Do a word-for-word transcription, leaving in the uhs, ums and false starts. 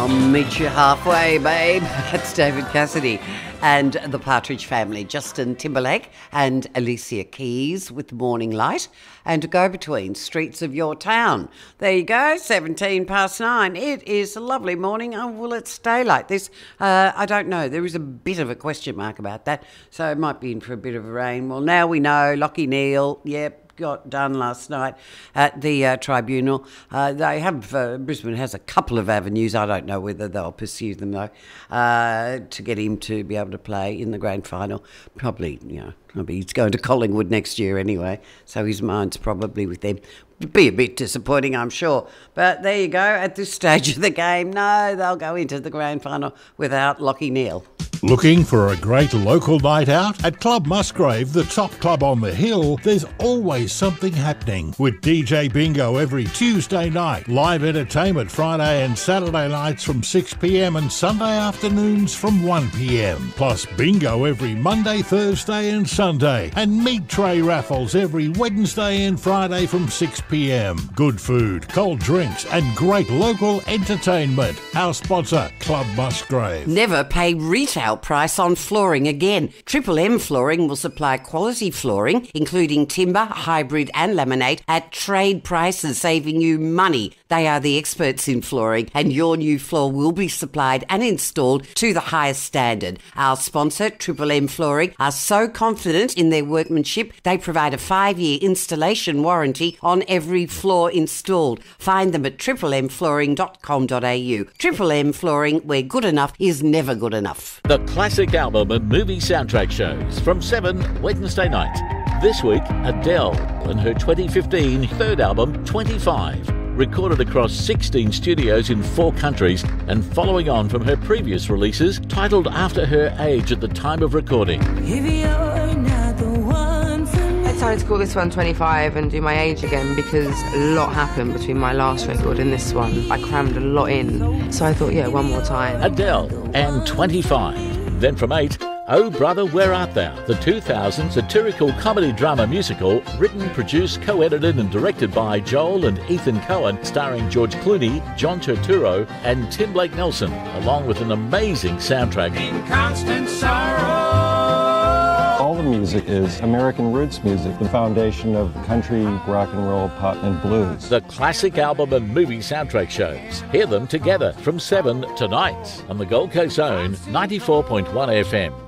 I'll meet you halfway, babe. That's David Cassidy and the Partridge Family. Justin Timberlake and Alicia Keys with Morning Light and Go Between Streets of Your Town. There you go, seventeen past nine. It is a lovely morning. Oh, will it stay like this? Uh, I don't know. There is a bit of a question mark about that, so it might be in for a bit of rain. Well, now we know. Lachie Neale, yep. Got done last night at the uh, tribunal. Uh, they have uh, Brisbane has a couple of avenues. I don't know whether they'll pursue them though uh, to get him to be able to play in the grand final. Probably, you know, probably he's going to Collingwood next year anyway, so his mind's probably with them. It'd be a bit disappointing, I'm sure. But there you go. At this stage of the game, no, they'll go into the grand final without Lachie Neale. Looking for a great local night out? At Club Musgrave, the top club on the hill, there's always something happening. With D J Bingo every Tuesday night, live entertainment Friday and Saturday nights from six p.m. and Sunday afternoons from one p.m. Plus bingo every Monday, Thursday and Sunday. And meat tray raffles every Wednesday and Friday from six p.m. Good food, cold drinks and great local entertainment. Our sponsor, Club Musgrave. Never pay retail price on flooring again. Triple M Flooring will supply quality flooring, including timber, hybrid and laminate, at trade prices, saving you money. They are the experts in flooring, and your new floor will be supplied and installed to the highest standard. Our sponsor, Triple M Flooring, are so confident in their workmanship, they provide a five-year installation warranty on every floor installed. Find them at triple m flooring dot com dot a u. Triple M Flooring, where good enough is never good enough. The classic album and movie soundtrack shows from seven Wednesday night. This week, Adele and her twenty fifteen third album, twenty-five, recorded across sixteen studios in four countries and following on from her previous releases titled after her age at the time of recording. If you're not the one for me. I decided to call this one twenty-five and do my age again because a lot happened between my last record and this one. I crammed a lot in, so I thought, yeah, one more time. Adele and twenty-five. Then from eight, Oh Brother, Where Art Thou? The two thousand satirical comedy drama musical, written, produced, co-edited and directed by Joel and Ethan Coen, starring George Clooney, John Turturro and Tim Blake Nelson, along with an amazing soundtrack. In constant sorrow. All the music is American roots music, the foundation of country, rock and roll, pop and blues. The classic album and movie soundtrack shows. Hear them together from seven tonight on the Gold Coast Zone ninety-four point one F M.